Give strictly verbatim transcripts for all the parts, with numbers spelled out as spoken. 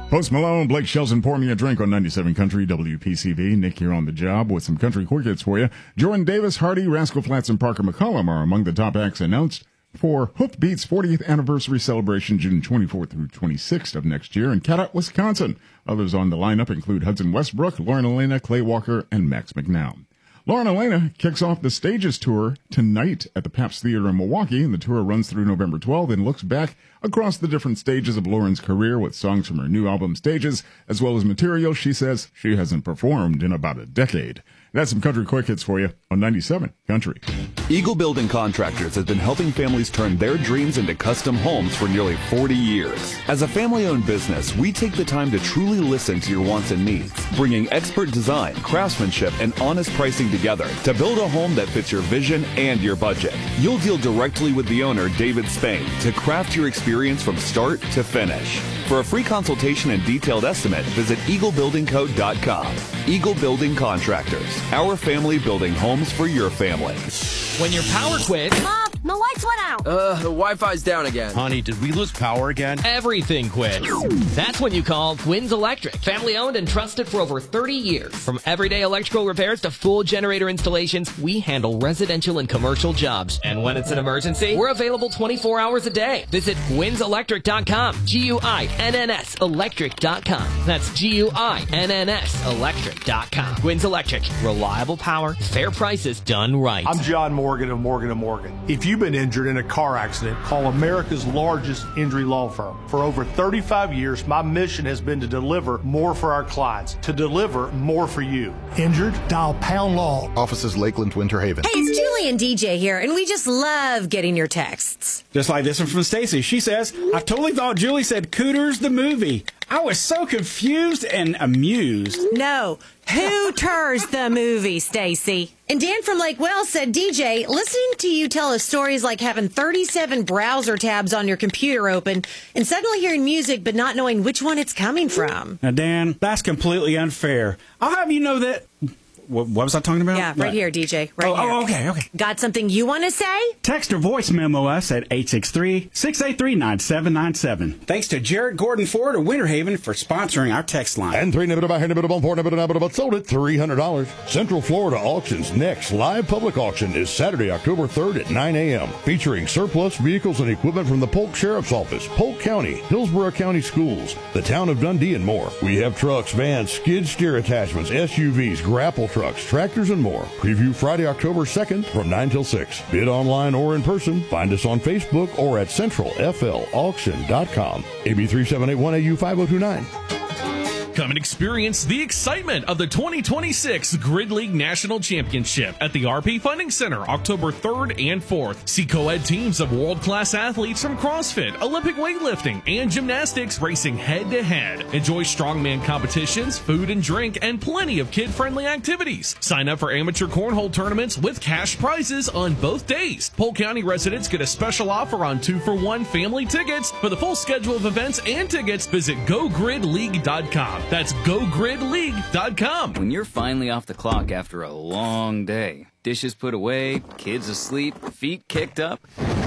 Post Malone, Blake Shelton, Pour Me a Drink on ninety-seven Country, W P C V. Nick here on the job with some country quick hits for you. Jordan Davis, Hardy, Rascal Flatts, and Parker McCollum are among the top acts announced for Hooked Beat's fortieth anniversary celebration June twenty-fourth through twenty-sixth of next year in Cadott, Wisconsin. Others on the lineup include Hudson Westbrook, Lauren Elena, Clay Walker, and Max McNown. Lauren Elena kicks off the Stages Tour tonight at the Pabst Theater in Milwaukee, and the tour runs through November twelfth and looks back across the different stages of Lauren's career with songs from her new album Stages, as well as material she says she hasn't performed in about a decade. That's some country quick hits for you on ninety-seven Country. Eagle Building Contractors has been helping families turn their dreams into custom homes for nearly forty years. As a family-owned business, we take the time to truly listen to your wants and needs, bringing expert design, craftsmanship, and honest pricing together to build a home that fits your vision and your budget. You'll deal directly with the owner, David Spain, to craft your experience from start to finish. For a free consultation and detailed estimate, visit eagle building co dot com. Eagle Building Contractors. Our family building homes for your family. When your power quits... Mom, the lights went out. Uh, the Wi-Fi's down again. Honey, did we lose power again? Everything quits. That's when you call Gwyn's Electric. Family owned and trusted for over thirty years. From everyday electrical repairs to full generator installations, we handle residential and commercial jobs. And when it's an emergency, we're available twenty-four hours a day. Visit gwynns electric dot com. G U I N N S electric dot com. That's G U I N N S electric dot com. Gwyn's Electric. Reliable power, fair prices, done right. I'm John Morgan of Morgan and Morgan. If you've been injured in a car accident, call America's largest injury law firm. For over thirty-five years, my mission has been to deliver more for our clients, to deliver more for you. Injured? Dial Pound Law. Offices Lakeland, Winter Haven. Hey, it's Julie and D J here, and we just love getting your texts. Just like this one from Stacy. She says, I totally thought Julie said Cooters the movie. I was so confused and amused. No, Hooters the movie, Stacy. And Dan from Lake Wells said, D J, listening to you tell us stories like having thirty-seven browser tabs on your computer open and suddenly hearing music but not knowing which one it's coming from. Now, Dan, that's completely unfair. I'll have you know that... What, what was I talking about? Yeah, right what? here, D J. Right oh, here. Oh, okay, okay. Got something you want to say? Text or voice memo us at eight six three, six eight three, nine seven nine seven. Thanks to Jarrett Gordon Ford of Winter Haven for sponsoring our text line. And three nibbit about here, nibbit about four nibbit about about sold at three hundred dollars. Central Florida Auction's next live public auction is Saturday, October third at nine a.m. featuring surplus vehicles and equipment from the Polk Sheriff's Office, Polk County, Hillsborough County Schools, the town of Dundee, and more. We have trucks, vans, skid steer attachments, S U Vs, grapple trucks, tractors, and more. Preview Friday, October second from nine till six. Bid online or in person. Find us on Facebook or at central f l auction dot com. A B three seven eight one A U five oh two nine. Come and experience the excitement of the twenty twenty-six Grid League National Championship at the R P Funding Center, October third and fourth. See co-ed teams of world-class athletes from CrossFit, Olympic weightlifting, and gymnastics racing head-to-head. Enjoy strongman competitions, food and drink, and plenty of kid-friendly activities. Sign up for amateur cornhole tournaments with cash prizes on both days. Polk County residents get a special offer on two-for-one family tickets. For the full schedule of events and tickets, visit go grid league dot com. That's go grid league dot com. When you're finally off the clock after a long day, dishes put away, kids asleep, feet kicked up,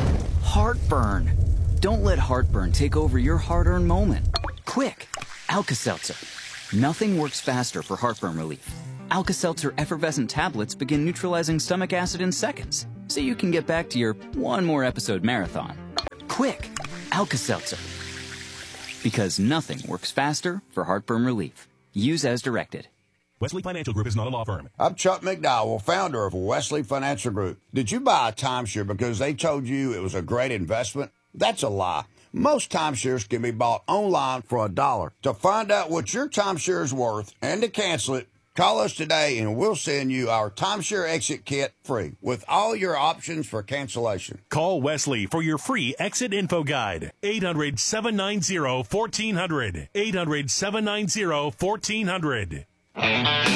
heartburn. Don't let heartburn take over your hard-earned moment. Quick, Alka-Seltzer. Nothing works faster for heartburn relief. Alka-Seltzer effervescent tablets begin neutralizing stomach acid in seconds, so you can get back to your one more episode marathon. Quick, Alka-Seltzer. Because nothing works faster for heartburn relief. Use as directed. Wesley Financial Group is not a law firm. I'm Chuck McDowell, founder of Wesley Financial Group. Did you buy a timeshare because they told you it was a great investment? That's a lie. Most timeshares can be bought online for a dollar. To find out what your timeshare is worth and to cancel it, call us today and we'll send you our timeshare exit kit free with all your options for cancellation. Call Wesley for your free exit info guide. eight hundred, seven nine zero, one four zero zero. eight hundred, seven nine zero, one four zero zero.